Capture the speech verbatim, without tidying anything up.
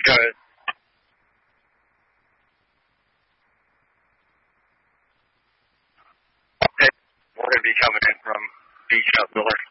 Go ahead. Hey, we're going to be coming in from Beach Up Miller.